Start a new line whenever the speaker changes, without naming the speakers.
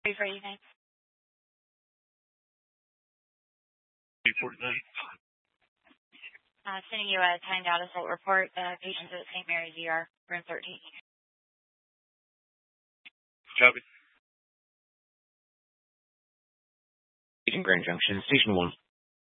Ready for anything?
349.
Sending you a timed out assault report. Patients at St. Mary's ER, room 13.
Copy.
Agent Grand Junction, Station 1.